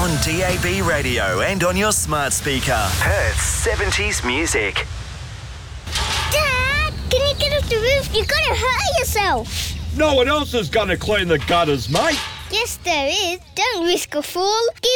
On DAB radio and on your smart speaker. Perth's 70s music. Dad, can you get off the roof? You're going to hurt yourself. No one else is going to clean the gutters, mate. Yes, there is. Don't risk a fall.